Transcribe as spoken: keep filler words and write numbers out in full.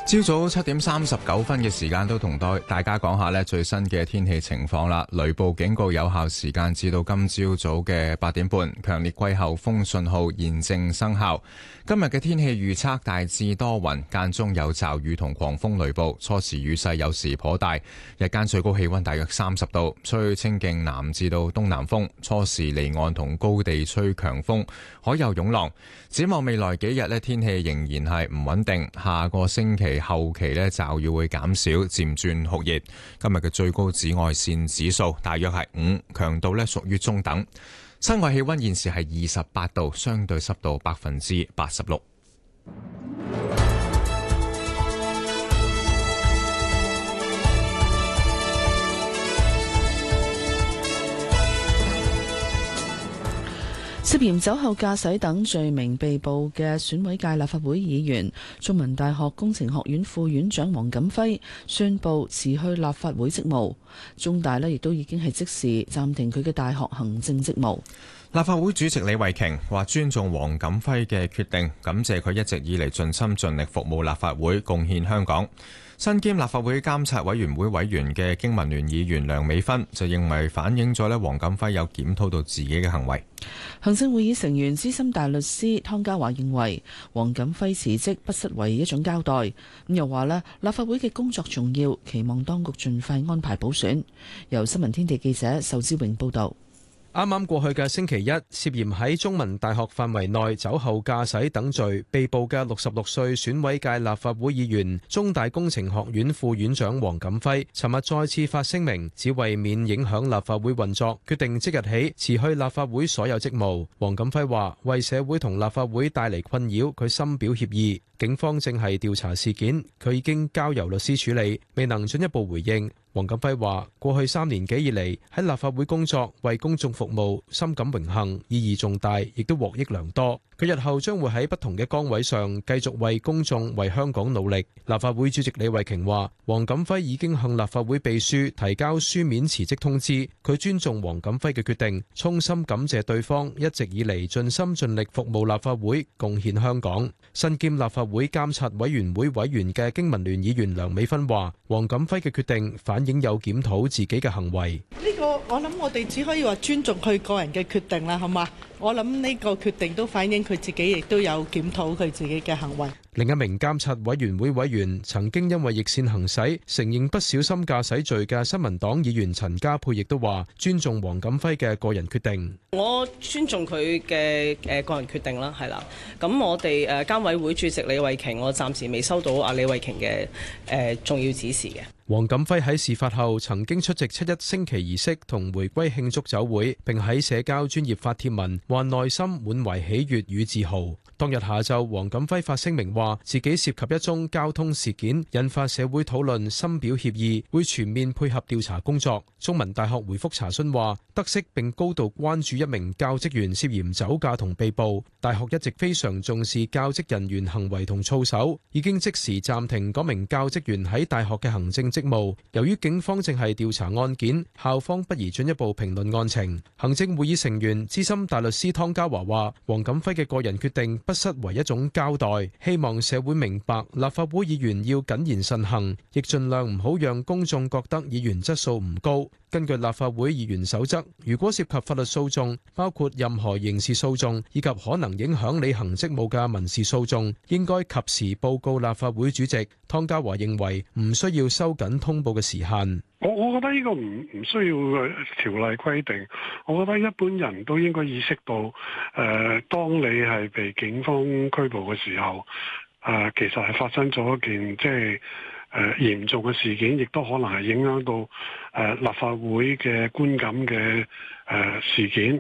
朝早七點三十九分嘅時間，都同大家講下呢最新嘅天氣情況啦。雷暴警告有效時間至到今朝早嘅八點半，強烈季候風信號現正生效。今日嘅天氣預測大致多雲，間中有驟雨同狂風雷暴，初時雨勢有時頗大。日間最高氣溫大約三十度，吹清勁南至到東南風，初時離岸同高地吹強風，海有湧浪。展望未來幾日呢，天氣仍然係唔穩定，下個星期後期呢，驟雨會減少，漸轉酷熱。今日嘅最高紫外線指數大約係五，強度呢屬於中等。室外氣溫現時係二十八度，相對濕度百分之八十六。 涉嫌酒後駕駛等罪名被捕嘅選委界立法會議員、中文大學工程學院副院長黃錦輝宣布辭去立法會職務。中大呢亦都已經係即時暫停佢嘅大學行政職務。 立法會主席李慧瓊話尊重黃錦輝嘅決定，感謝佢一直以嚟盡心盡力服務立法會，貢獻香港。身兼立法會監察委員會委員嘅經民聯議員梁美芬就認為反映咗咧黃錦輝有檢討到自己嘅行為。 行政會議成員資深大律師湯家驊認為黃錦輝辭職不失為一種交代，咁又話咧立法會嘅工作重要，期望當局盡快安排補選。由新聞天地記者仇志榮報道。 啱啱過去嘅星期一，涉嫌喺中文大學範圍內酒後駕駛等罪被捕嘅六十六歲選委界立法會議員、中大工程學院副院長黃錦輝，尋日再次發聲明，只為免影響立法會運作，決定即日起辭去立法會所有職務。黃錦輝話：為社會同立法會帶嚟困擾，佢深表歉意。警方正係調查事件，佢已經交由律師處理，未能進一步回應。黃錦輝話：過去三年幾以嚟喺立法會工作，為公眾服務，深感榮幸，意義重大，亦都獲益良多。佢日後將會喺不同嘅崗位上繼續為公眾、為香港努力。立法會主席李慧瓊話：黃錦輝已經向立法會秘書提交書面辭職通知，佢尊重黃錦輝嘅決定，衷心感謝對方一直以嚟盡心盡力服務立法會，貢獻香港。身兼立法會監察委員會委員嘅經民聯議員梁美芬話：黃錦輝嘅決定反映有檢討自己嘅行為。 呢個我諗我哋只可以話尊重佢個人嘅決定啦，好嘛？我諗呢個決定都反映佢自己亦都有檢討佢自己嘅行為。 另一名監察委員會委員，曾經因為逆線行駛承認不小心駕駛罪嘅新民黨議員陳家佩亦都話尊重黃錦輝嘅個人決定。 我尊重佢嘅誒個人決定啦，係啦。咁我哋誒監委會主席李慧瓊，我暫時未收到阿李慧瓊嘅誒重要指示嘅。 黃錦輝喺事發後曾經出席七一升旗儀式同回歸慶祝酒會，並喺社交專頁發帖文，話內心滿懷喜悅與自豪。當日下晝，黃錦輝發聲明話自己涉及一宗交通事件，引發社會討論，深表歉意，會全面配合調查工作。中文大學回覆查詢話，得悉並高度關注一名教職員涉嫌酒駕同被捕，大學一直非常重視教職人員行為同操守，已經即時暫停嗰名教職員喺大學嘅行政職務。由於警方正係調查案件，校方不宜進一步評論案情。行政會議成員資深大律師湯家驊話：黃錦輝嘅個人決定不失為一種交代，希望社會明白立法會議員要謹言慎行，亦盡量唔好讓公眾覺得議員質素唔高。根據立法會議員守則，如果涉及法律訴訟，包括任何刑事訴訟以及可能影響履行職務嘅民事訴訟，應該及時報告立法會主席。湯家驊認為唔需要收緊通報嘅時限。 我我覺得呢個唔唔需要條例規定，我覺得一般人都應該意識到，誒、呃，當你係被警方拘捕嘅時候，誒、呃，其實係發生咗一件即係誒嚴重嘅事件，亦都可能係影響到誒、呃、立法會嘅觀感嘅誒、呃、事件。